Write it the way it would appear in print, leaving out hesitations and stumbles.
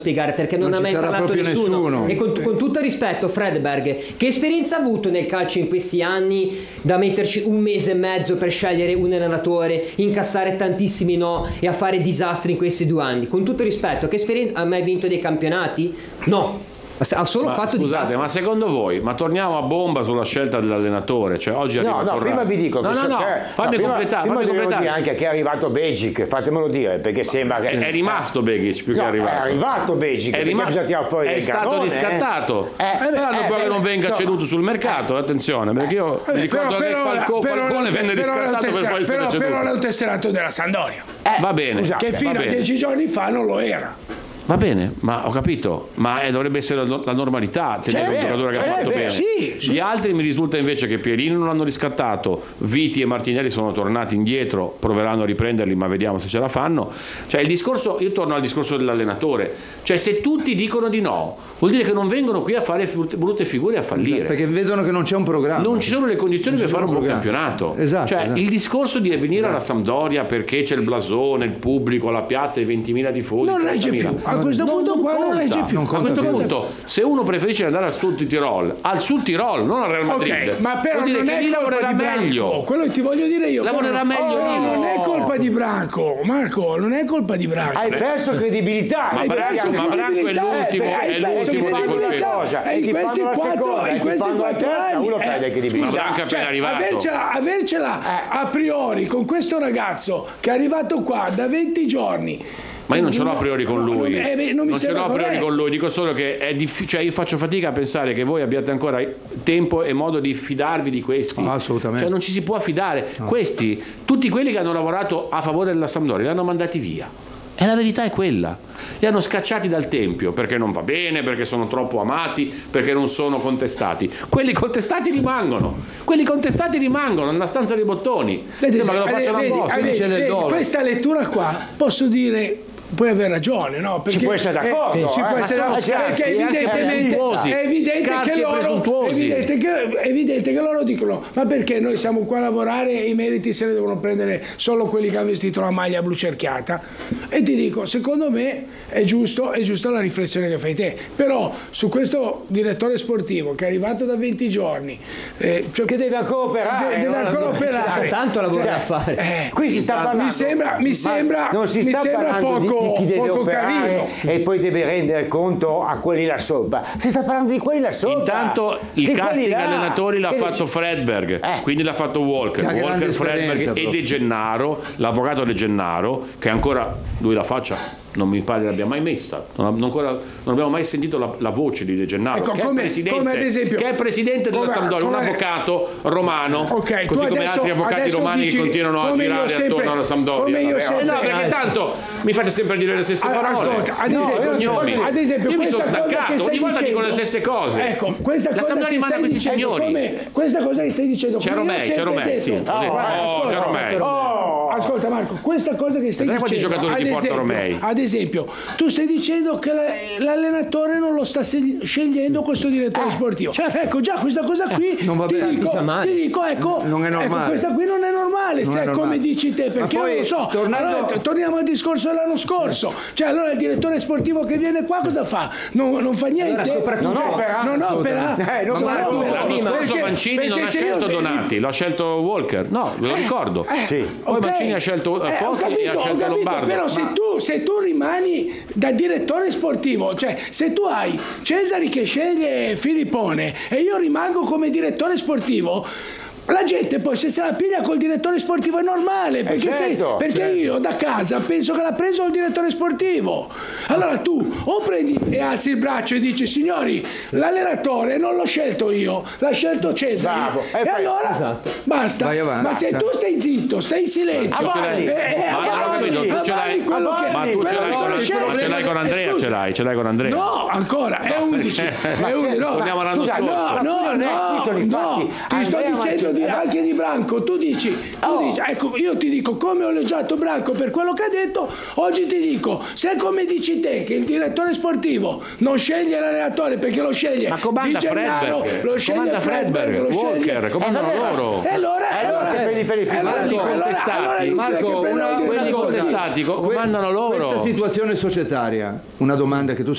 spiegare perché non ha mai parlato nessuno. E con tutto il rispetto, Fredberg, che esperienza ha avuto nel calcio in questi anni da metterci 1 mese e mezzo per scegliere un allenatore, incassare tantissimi no e a fare disastri in questi 2 anni? Con tutto il rispetto, che esperienza ha mai vinto dei campionati? No. Ha solo fatto disastri. Ma secondo voi, ma torniamo a bomba sulla scelta dell'allenatore, cioè oggi arriva prima vi dico che fammi completare. Prima devo dire anche che è arrivato Begic, fatemelo dire, perché sembra che è rimasto Begic più che arrivato. È arrivato Begic, è stato riscattato. Sperando poi che non venga ceduto sul mercato, attenzione, perché io mi ricordo che Falcone venne riscattato per poi essere ceduto. Però era un tesserato della Sampdoria. Va bene. Che fino a 10 giorni fa non lo era. Va bene, ma ho capito, ma dovrebbe essere la normalità tenere un giocatore che ha fatto bene. Sì. Gli altri mi risulta invece che Pierino non l'hanno riscattato, Viti e Martinelli sono tornati indietro, proveranno a riprenderli, ma vediamo se ce la fanno. Cioè il discorso, io torno al discorso dell'allenatore, cioè se tutti dicono di no, vuol dire che non vengono qui a fare brutte figure e a fallire. Perché vedono che non c'è un programma. Non ci sono le condizioni per fare un buon campionato. Esatto. Il discorso di venire alla Sampdoria perché c'è il blasone, il pubblico, la piazza, i 20.000 tifosi. Non regge più. A questo punto qua non regge più. A questo punto, se uno preferisce andare al Sud Tirol, non al Real Madrid, ma però vuol dire non che è lì lavorerà meglio. Quello che ti voglio dire io. Lavorerà meglio lì. Non è colpa di Branco, Marco, non è colpa di Branco. Hai perso credibilità. Ma Branco è l'ultimo di quel cosa. E in questi 4 anni uno perde credibilità. Ma Branco è appena arrivato. Avercela a priori con questo ragazzo che è arrivato qua da 20 giorni. Ma io non ce l'ho a priori con lui. Non ce l'ho a priori con lui, dico solo che è difficile, io faccio fatica a pensare che voi abbiate ancora tempo e modo di fidarvi di questi. Assolutamente. Cioè non ci si può fidare. Questi, tutti quelli che hanno lavorato a favore della Sampdoria, li hanno mandati via. E la verità è quella. Li hanno scacciati dal Tempio perché non va bene, perché sono troppo amati, perché non sono contestati. Quelli contestati rimangono nella stanza dei bottoni. Sembra che lo facciano apposta. Questa lettura qua posso dire. Puoi aver ragione, no? Perché ci può essere d'accordo, ci può essere perché evidentemente è evidente che loro dicono: ma perché noi siamo qua a lavorare e i meriti se ne devono prendere solo quelli che hanno vestito la maglia blu cerchiata? E ti dico, secondo me è giusta la riflessione che fai te, però su questo direttore sportivo che è arrivato da 20 giorni che deve ancora operare, c'è tanto lavoro da fare. Qui si sta parlando, mi sembra poco di chi deve poco operare carino. E poi deve rendere conto a quelli là sopra. Si sta parlando di quelli là sopra. Intanto il casting allenatori l'ha fatto Fredberg, quindi l'ha fatto Walker, Fredberg e De Gennaro, l'avvocato De Gennaro, che ancora lui la faccia non mi pare l'abbia mai messa, non abbiamo mai sentito la voce di De Gennaro, che è presidente della Sampdoria, un avvocato romano, così come altri avvocati romani che continuano a girare attorno alla Sampdoria. No, perché tanto mi fate sempre dire le stesse parole. Ad esempio, io mi sono staccato, ogni volta dicono le stesse cose. Ecco, la Sampdoria rimanda questi signori. Questa cosa che stai dicendo, c'è Romei, sì. C'è Romei. Ascolta Marco, questa cosa che stai dicendo, giocatori ti porta Romei? Ad esempio, tu stai dicendo che l'allenatore non lo sta scegliendo questo direttore sportivo. Ecco, già questa cosa qui ti dico, ecco, non è normale. Questa qui non è normale, se è come dici te, perché io non lo so. Allora, torniamo al discorso dell'anno scorso. Cioè, allora il direttore sportivo che viene qua cosa fa? Non fa niente. Non opera. L'anno scorso Mancini non ha scelto Donati, lo ha scelto Walker. No, ve lo ricordo. Poi Mancini ha scelto Foschi e ha scelto Lombardo. Però se tu rimani da direttore sportivo, cioè se tu hai Cesari che sceglie Filippone e io rimango come direttore sportivo, la gente poi se la piglia col direttore sportivo è normale, perché io da casa penso che l'ha preso il direttore sportivo. Allora tu o prendi e alzi il braccio e dici: signori, l'allenatore non l'ho scelto io, l'ha scelto Cesare. E allora basta. Ma se tu stai zitto, stai in silenzio, ce l'hai con Andrea, ce l'hai con Andrea. No, ancora è 11. Torniamo l'anno scorso. No, ti sto dicendo anche di Branco, tu dici, ecco, io ti dico come ho elogiato Branco per quello che ha detto, oggi ti dico, se come dici te che il direttore sportivo non sceglie l'allenatore perché lo sceglie Di Gennaro, lo sceglie Fredberg, lo Walker, comandano loro. E allora quelli contestati comandano loro. Questa situazione societaria, una domanda che tu